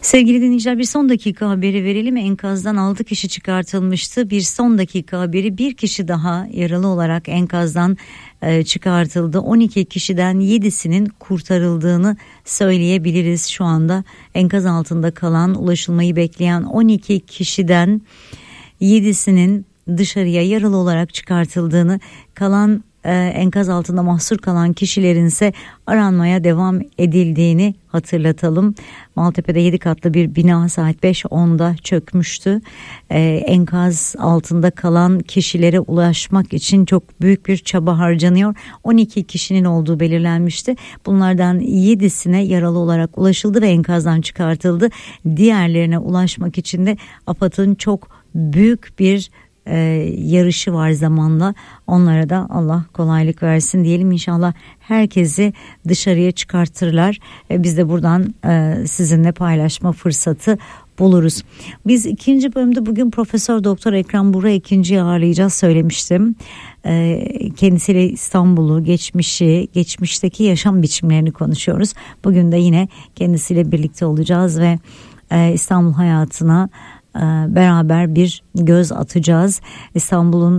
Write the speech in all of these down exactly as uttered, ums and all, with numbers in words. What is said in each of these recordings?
Sevgili dinleyiciler, bir son dakika haberi verelim. Enkazdan altı kişi çıkartılmıştı. Bir son dakika haberi, bir kişi daha yaralı olarak enkazdan e, çıkartıldı. on iki kişiden yedisinin kurtarıldığını söyleyebiliriz şu anda. Enkaz altında kalan, ulaşılmayı bekleyen on iki kişiden yedisinin dışarıya yaralı olarak çıkartıldığını, kalan e, enkaz altında mahsur kalan kişilerin ise aranmaya devam edildiğini hatırlatalım. Maltepe'de yedi katlı bir bina saat beş onda çökmüştü. Ee, enkaz altında kalan kişilere ulaşmak için çok büyük bir çaba harcanıyor. on iki kişinin olduğu belirlenmişti. Bunlardan yedisine yaralı olarak ulaşıldı ve enkazdan çıkartıldı. Diğerlerine ulaşmak için de AFAD'ın çok büyük bir e, yarışı var zamanla. Onlara da Allah kolaylık versin diyelim. İnşallah herkesi dışarıya çıkartırlar. E, biz de buradan e, sizinle paylaşma fırsatı buluruz. Biz ikinci bölümde bugün Profesör Doktor Ekrem Buğra ikinciyi ağırlayacağız, söylemiştim. E, kendisiyle İstanbul'u, geçmişi, geçmişteki yaşam biçimlerini konuşuyoruz. Bugün de yine kendisiyle birlikte olacağız ve e, İstanbul hayatına beraber bir göz atacağız. İstanbul'un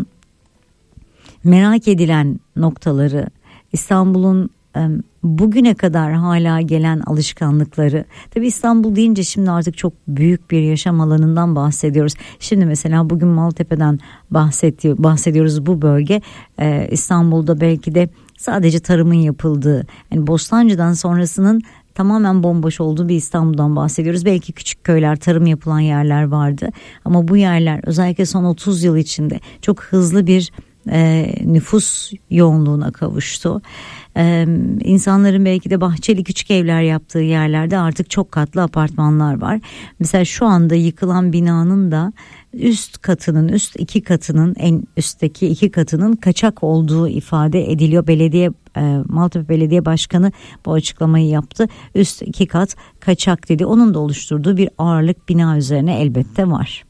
merak edilen noktaları, İstanbul'un bugüne kadar hala gelen alışkanlıkları. Tabii İstanbul deyince şimdi artık çok büyük bir yaşam alanından bahsediyoruz. Şimdi mesela bugün Maltepe'den bahsediyor, bahsediyoruz. Bu bölge İstanbul'da belki de sadece tarımın yapıldığı, yani Bostancı'dan sonrasının tamamen bomboş olduğu bir İstanbul'dan bahsediyoruz. Belki küçük köyler, tarım yapılan yerler vardı. Ama bu yerler özellikle son otuz yıl içinde çok hızlı bir e, nüfus yoğunluğuna kavuştu. E, insanların belki de bahçeli küçük evler yaptığı yerlerde artık çok katlı apartmanlar var. Mesela şu anda yıkılan binanın da üst katının, üst iki katının, en üstteki iki katının kaçak olduğu ifade ediliyor. Belediye e, Maltepe Belediye Başkanı bu açıklamayı yaptı. Üst iki kat kaçak dedi. Onun da oluşturduğu bir ağırlık bina üzerine elbette var.